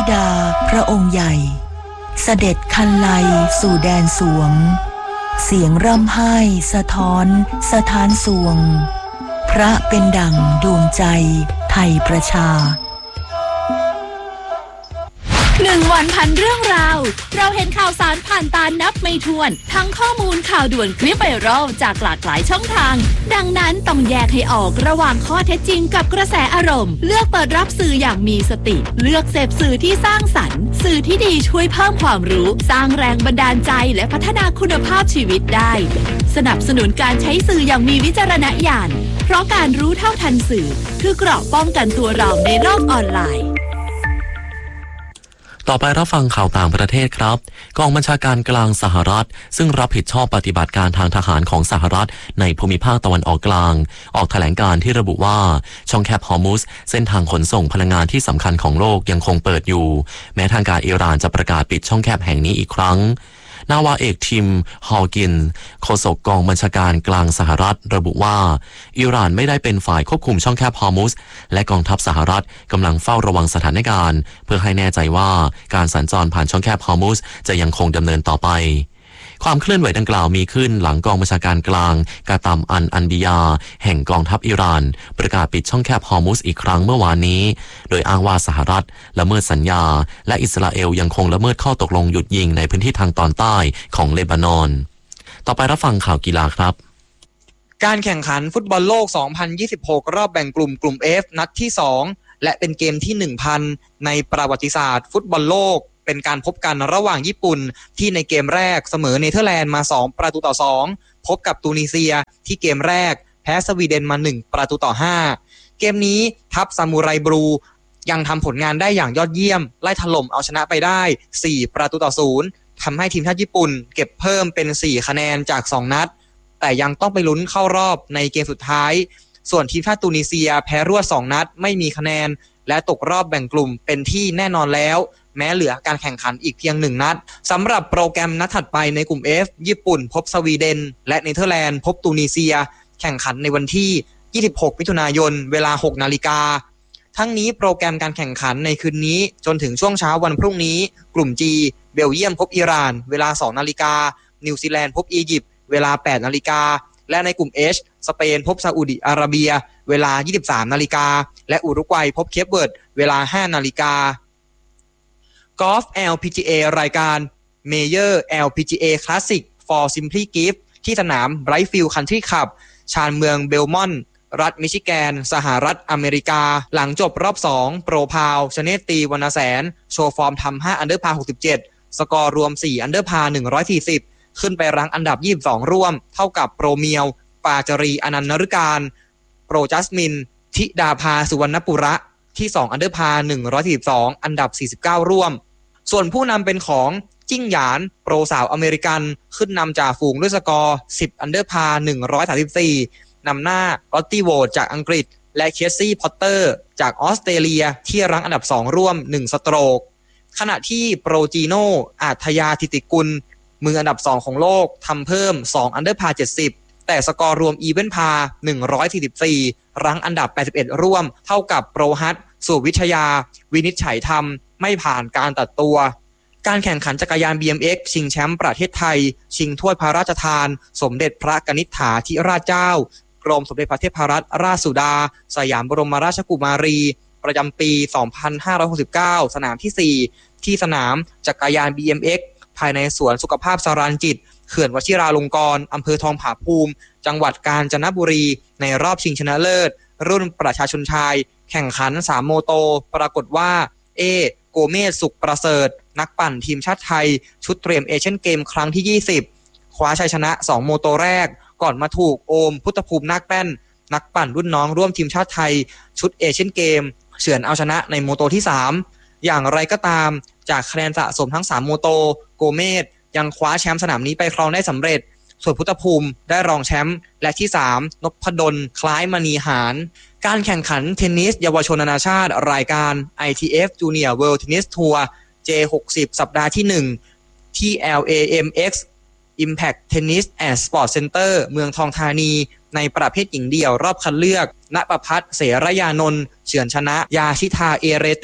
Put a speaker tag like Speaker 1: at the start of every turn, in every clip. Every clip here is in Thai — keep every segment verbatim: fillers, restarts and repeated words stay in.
Speaker 1: ดาพระองค์ใหญ่เสด็จคันไลสู่แดนสวงเสียงร่ำไห้สะท้อนสถานสวงพระเป็นดั่งดวงใจไทยประชา
Speaker 2: หนึ่งวันพันเรื่องราวเราเห็นข่าวสารผ่านตานับไม่ถ้วนทั้งข้อมูลข่าวด่วนคลิปไวรัลจากหลากหลายช่องทางดังนั้นต้องแยกให้ออกระหว่างข้อเท็จจริงกับกระแสอารมณ์เลือกเปิดรับสื่ออย่างมีสติเลือกเสพสื่อที่สร้างสรรค์สื่อที่ดีช่วยเพิ่มความรู้สร้างแรงบันดาลใจและพัฒนาคุณภาพชีวิตได้สนับสนุนการใช้สื่ออย่างมีวิจารณญาณเพราะการรู้เท่าทันสื่อคือเกราะป้องกันตัวเราในโลกออนไลน์
Speaker 3: ต่อไปรับฟังข่าวต่างประเทศครับกองบัญชาการกลางสหรัฐซึ่งรับผิดชอบปฏิบัติการทางทหารของสหรัฐในภูมิภาคตะวันออกกลางออกแถลงการที่ระบุว่าช่องแคบฮอร์มุซเส้นทางขนส่งพลังงานที่สำคัญของโลกยังคงเปิดอยู่แม้ทางการอิหร่านจะประกาศปิดช่องแคบแห่งนี้อีกครั้งนาวาเอกทิมฮอลกินโฆษกกองบัญชาการกลางสหรัฐระบุว่าอิหร่านไม่ได้เป็นฝ่ายควบคุมช่องแคบฮอร์มุซและกองทัพสหรัฐกำลังเฝ้าระวังสถานการณ์เพื่อให้แน่ใจว่าการสัญจรผ่านช่องแคบฮอร์มุซจะยังคงดำเนินต่อไปความเคลื่อนไหวดังกล่าวมีขึ้นหลังกองบัญชาการกลางกาตัมอันอันดิยาแห่งกองทัพอิหร่านประกาศปิดช่องแคบฮอร์มุซอีกครั้งเมื่อวานนี้โดยอ้างว่าสหรัฐละเมิดสัญญาและอิสราเอลยังคงละเมิดข้อตกลงหยุดยิงในพื้นที่ทางตอนใต้ของเลบานอนต่อไปรับฟังข่าวกีฬาครับ
Speaker 4: การแข่งขันฟุตบอลโลกสองพันยี่สิบหกรอบแบ่งกลุ่มกลุ่ม F นัดที่สองและเป็นเกมที่ หนึ่งพัน ในประวัติศาสตร์ฟุตบอลโลกเป็นการพบกันระหว่างญี่ปุ่นที่ในเกมแรกเสมอเนเธอร์แลนด์มาสองประตูต่อสองพบกับตูนิเซียที่เกมแรกแพ้สวีเดนมาหนึ่งประตูต่อห้าเกมนี้ทัพซามูไรบลูยังทำผลงานได้อย่างยอดเยี่ยมไล่ถล่มเอาชนะไปได้สี่ประตูต่อศูนย์ทำให้ทีมชาติญี่ปุ่นเก็บเพิ่มเป็นสี่คะแนนจากสองนัดแต่ยังต้องไปลุ้นเข้ารอบในเกมสุดท้ายส่วนทีมชาติตูนิเซียแพ้รวดสองนัดไม่มีคะแนนและตกรอบแบ่งกลุ่มเป็นที่แน่นอนแล้วแม้เหลือการแข่งขันอีกเพียงหนึ่งนัดสำหรับโปรแกรมนัดถัดไปในกลุ่ม F ญี่ปุ่นพบสวีเดนและเนเธอร์แลนด์พบตูนิเซียแข่งขันในวันที่ยี่สิบหกมิถุนายนเวลา หกนาฬิกาทั้งนี้โปรแกรมการแข่งขันในคืนนี้จนถึงช่วงเช้าวันพรุ่งนี้กลุ่ม G เบลเยียมพบอิหร่านเวลา สองนาฬิกานิวซีแลนด์พบอียิปต์เวลา แปดนาฬิกาและในกลุ่ม H สเปนพบซาอุดิอาระเบียเวลา ยี่สิบสามนาฬิกาและอุรุกวัยพบเคปเวิร์ดเวลา ห้านาฬิกากอล์ฟ แอล พี จี เอ รายการ Major แอล พี จี เอ Classic for Simply Gift ที่สนาม Brightfield Country Club ชานเมืองเบลมอนต์รัฐมิชิแกนสหรัฐอเมริกาหลังจบรอบสองโปรพาวชเนตตีวรรณแสนโชว์ฟอร์มทำห้าอันเดอร์พาหกสิบเจ็ดสกอร์รวมสี่อันเดอร์พาหนึ่งร้อยสี่สิบขึ้นไปรั้งอันดับยี่สิบสองร่วมเท่ากับโปรเมียวปาจารีอนันต์นฤการโปรจัสมินธิดาภาสุวรรณปุระที่สองอันเดอร์พาหนึ่งร้อยสี่สิบสองอันดับสี่สิบเก้าร่วมส่วนผู้นำเป็นของจิ้งหยานโปรสาวอเมริกันขึ้นนำจากฝูงด้วยสกอร์สิบอันเดอร์พาหนึ่งร้อยสามสิบสี่นำหน้ารอตตี้โวดจากอังกฤษและเคสซี่พอตเตอร์จากออสเตรเลียที่รั้งอันดับสองร่วมหนึ่งสโตรกขณะที่โปรจีโนอาทยาธิติกุลมืออันดับสองของโลกทำเพิ่มสองอันเดอร์พาเจ็ดสิบแต่สกอร์รวมอีเวนพาหนึ่งร้อยสี่สิบสี่รั้งอันดับแปดสิบเอ็ดร่วมเท่ากับโปรฮัทสุวิทยาวินิจฉัยธรรมไม่ผ่านการตัดตัวการแข่งขันจักรยาน บี เอ็ม เอ็กซ์ ชิงแชมป์ประเทศไทยชิงถ้วยพระราชทานสมเด็จพระกนิษฐาธิราชเจ้ากรมสมเด็จพระเทพรัตนราชสุดาสยามบรมราชกุมารีประจำปีสองพันห้าร้อยหกสิบเก้าสนามที่สี่ที่สนามจักรยาน บี เอ็ม เอ็กซ์ ภายในสวนสุขภาพสรานจิตเขื่อนวชิราลงกรณ์อำเภอทองผาภูมิจังหวัดกาญจนบุรีในรอบชิงชนะเลิศรุ่นประชาชนชายแข่งขันสามโมโตปรากฏว่าเอโกเมศสุขประเสริฐนักปั่นทีมชาติไทยชุดเตรียมเอเชียนเกมครั้งที่ยี่สิบคว้าชัยชนะสองโมโตแรกก่อนมาถูกโอมพุทธภูมินาคแป้นนักปั่นรุ่นน้องร่วมทีมชาติไทยชุดเอเชียนเกมเฉือนเอาชนะในโมโตที่สามอย่างไรก็ตามจากคะแนนสะสมทั้งสามโมโตโกเมศยังคว้าแชมป์สนามนี้ไปครองได้สำเร็จส่วนพุทธภูมิได้รองแชมป์และที่สามนพดลคล้ายมณีหารการแข่งขันเทนนิสเยาวชนนานาชาติรายการ ไอ ที เอฟ Junior World Tennis Tour เจ หกสิบ สัปดาห์ที่หนึ่งที่ แอล เอ เอ็ม เอ็กซ์ Impact Tennis and Sport Center เมืองทองธานีในประเภทหญิงเดี่ยวรอบคัดเลือกณประภัสเสรยานนท์เฉือนชนะยาชิทาเอเรติ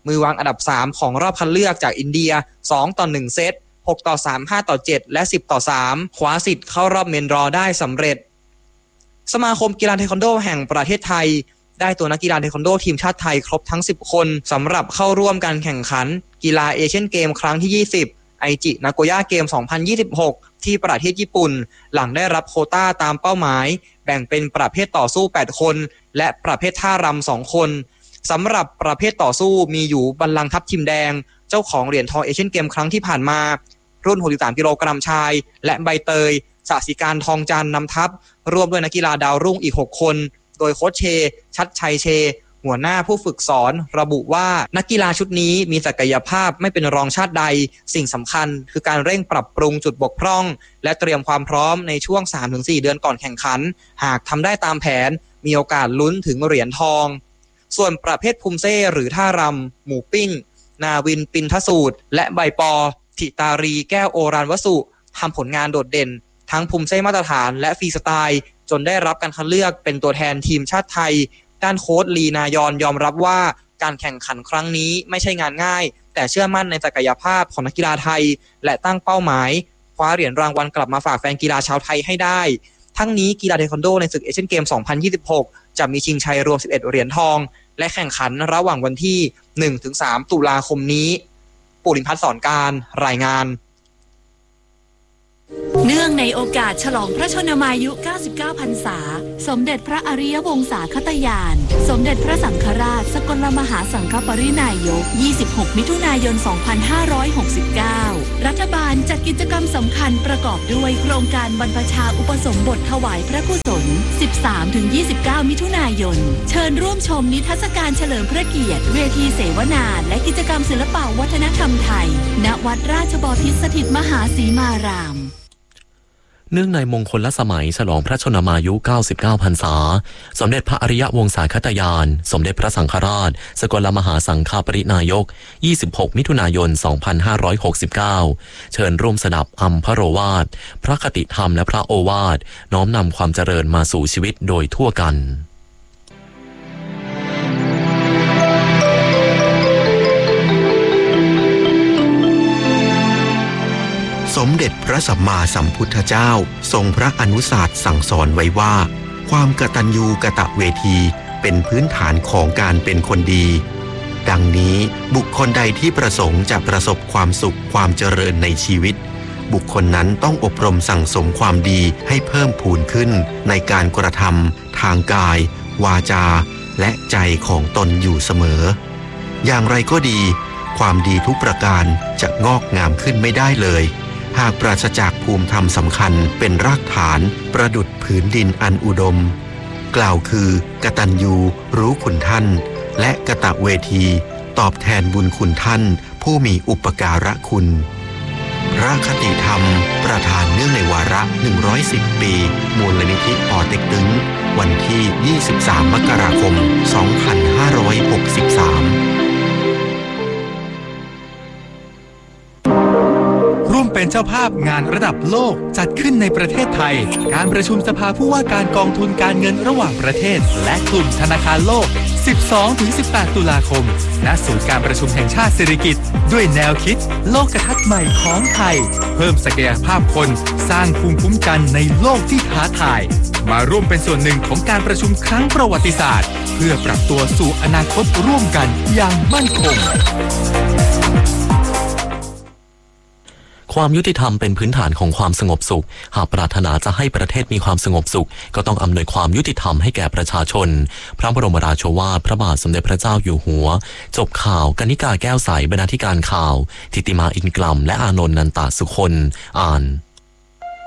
Speaker 4: มือวางอันดับสามของรอบคัดเลือกจากอินเดียสองต่อหนึ่งเซตหกต่อสาม ห้าต่อเจ็ดและสิบต่อสามคว้าสิทธิ์เข้ารอบเมนดรอได้สำเร็จสมาคมกีฬาเทควันโดแห่งประเทศไทยได้ตัวนักกีฬาเทควันโดทีมชาติไทยครบทั้งสิบคนสำหรับเข้าร่วมการแข่งขันกีฬาเอเชียนเกมครั้งที่ยี่สิบไอจินาโกย่าเกมสองพันยี่สิบหกที่ประเทศญี่ปุ่นหลังได้รับโควต้าตามเป้าหมายแบ่งเป็นประเภทต่อสู้แปดคนและประเภทท่ารำสองคนสำหรับประเภทต่อสู้มีอยู่บัลลังก์ทัพทิมแดงเจ้าของเหรียญทองเอเชียนเกมครั้งที่ผ่านมารุ่นหกสิบสามกิโลกรัมชายและใบเตยสศิการทองจันทร์นำทัพร่วมด้วยนักกีฬาดาวรุ่งอีกหกคนโดยโค้ชเชชัดชัยเชหัวหน้าผู้ฝึกสอนระบุว่านักกีฬาชุดนี้มีศักยภาพไม่เป็นรองชาติใดสิ่งสำคัญคือการเร่งปรับปรุงจุดบกพร่องและเตรียมความพร้อมในช่วง สามถึงสี่ เดือนก่อนแข่งขันหากทำได้ตามแผนมีโอกาสลุ้นถึงเหรียญทองส่วนประเภทภูมิเซ่หรือท่ารำหมูปิ้งนาวินปินทสูตรและใบปอธิตารีแก้วโอรานวสุทำผลงานโดดเด่นทั้งภูมิเซ่มาตรฐานและฟรีสไตล์จนได้รับการคัดเลือกเป็นตัวแทนทีมชาติไทยด้านโค้ชลีนายอนยอมรับว่าการแข่งขันครั้งนี้ไม่ใช่งานง่ายแต่เชื่อมั่นในศักยภาพของนักกีฬาไทยและตั้งเป้าหมายคว้าเหรียญรางวัลกลับมาฝากแฟนกีฬาชาวไทยให้ได้ทั้งนี้กีฬาเทควันโดในศึกเอเชียนเกมสองพันยี่สิบหกจะมีชิงชัยรวมสิบเอ็ดเหรียญทองและแข่งขันระหว่างวันที่ หนึ่งถึงสาม ตุลาคมนี้ปุริพัฒน์สอนการรายงาน
Speaker 2: เนื่องในโอกาสฉลองพระชนมายุเก้าสิบเก้าพรรษาสมเด็จพระอริยวงศาคตญาณสมเด็จพระสังฆราชสกลมหาสังฆปรินายกยี่สิบหกมิถุนายนสองพันห้าร้อยหกสิบเก้ารัฐบาลจัดกิจกรรมสำคัญประกอบด้วยโครงการบรรพชาอุปสมบทถวายพระกุศล สิบสามถึงยี่สิบเก้า มิถุนายนเชิญร่วมชมนิทรรศการเฉลิมพระเกียรติเวทีเสวนาและกิจกรรมศิลปวัฒนธรรมไทยณวัดราชบพิตรสถิตมหาสีมาราม
Speaker 3: เนื่องในมงคลสมัยฉลองพระชนมายุเก้าสิบเก้าพรรษาสมเด็จพระอริยวงศาคตญาณสมเด็จพระสังฆราชสกลมหาสังฆปรินายกยี่สิบหกมิถุนายนสองพันห้าร้อยหกสิบเก้าเชิญร่วมสดับอัมพโรวาทพระคติธรรมและพระโอวาทน้อมนำความเจริญมาสู่ชีวิตโดยทั่วกัน
Speaker 5: สมเด็จพระสัมมาสัมพุทธเจ้าทรงพระอนุสาสน์สั่งสอนไว้ว่าความกตัญญูกตเวทีเป็นพื้นฐานของการเป็นคนดีดังนี้บุคคลใดที่ประสงค์จะประสบความสุขความเจริญในชีวิตบุคคลนั้นต้องอบรมสั่งสมความดีให้เพิ่มพูนขึ้นในการกระทำทางกายวาจาและใจของตนอยู่เสมออย่างไรก็ดีความดีทุกประการจะงอกงามขึ้นไม่ได้เลยหากปราศจากภูมิธรรมสำคัญเป็นรากฐานประดุจผืนดินอันอุดมกล่าวคือกตัญญูรู้คุณท่านและกตเวทีตอบแทนบุญคุณท่านผู้มีอุปการะคุณพระคติธรรมประธานเนื่องในวาระหนึ่งร้อยสิบปีมูลนิธิปอเต็กตึงวันที่ยี่สิบสามมกราคมสองพันห้าร้อยหกสิบสาม
Speaker 6: ร่วมเป็นเจ้าภาพงานระดับโลกจัดขึ้นในประเทศไทยการประชุมสภาผู้ว่าการกองทุนการเงินระหว่างประเทศและกลุ่มธนาคารโลก สิบสองถึงสิบแปด ตุลาคมณศูนย์การประชุมแห่งชาติสิริกิติ์ด้วยแนวคิดโลกทัศน์ใหม่ของไทยเพิ่มศักยภาพคนสร้างภูมิคุ้มกันในโลกที่ท้าทายมาร่วมเป็นส่วนหนึ่งของการประชุมครั้งประวัติศาสตร์เพื่อปรับตัวสู่อนาคตร่วมกันอย่างมั่นคง
Speaker 3: ความยุติธรรมเป็นพื้นฐานของความสงบสุขหากปรารถนาจะให้ประเทศมีความสงบสุขก็ต้องอำนวยความยุติธรรมให้แก่ประชาชนพระบรมราโชวาทพระบาทสมเด็จพระเจ้าอยู่หัวจบข่าวกนิกาแก้วใสบรรณาธิการข่าวทิติมาอินกลัมและอานนท์นันตสุคนอ่าน